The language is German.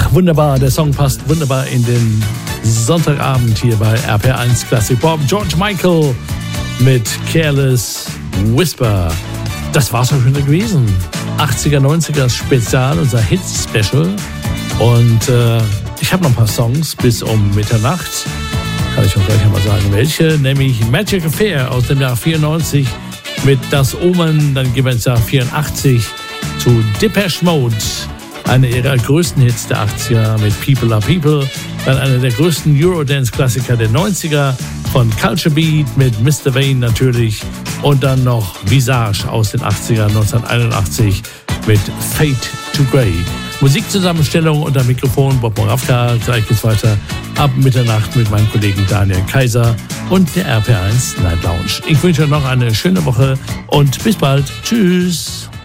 wunderbar. Der Song passt wunderbar in den Sonntagabend hier bei RPR1 Classic Pop. George Michael mit Careless Whisper. Das war's auch schon gewesen. 80er, 90er Spezial, unser Hits-Special. Und ich habe noch ein paar Songs bis um Mitternacht. Kann ich auch gleich einmal sagen, welche. Nämlich Magic Affair aus dem Jahr 94 mit Das Omen. Dann gehen wir ins Jahr 84 zu Depeche Mode. Einer ihrer größten Hits der 80er mit People Are People. Dann einer der größten Eurodance-Klassiker der 90er von Culture Beat mit Mr. Vane natürlich. Und dann noch Visage aus den 80er 1981 mit Fade to Grey. Musikzusammenstellung unter Mikrofon Bob Moravka. Gleich geht's weiter ab Mitternacht mit meinem Kollegen Daniel Kaiser und der RPR1 Night Lounge. Ich wünsche euch noch eine schöne Woche und bis bald. Tschüss.